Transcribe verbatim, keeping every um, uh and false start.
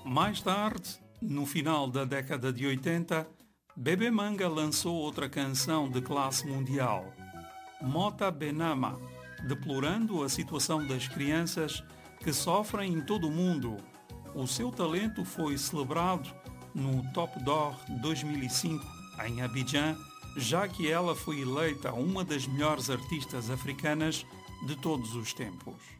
Mais tarde, no final da década de oitenta, Bebe Manga lançou outra canção de classe mundial, Mota Benama, deplorando a situação das crianças que sofrem em todo o mundo. O seu talento foi celebrado no Top d'Or dois mil e cinco, em Abidjan, já que ela foi eleita uma das melhores artistas africanas de todos os tempos.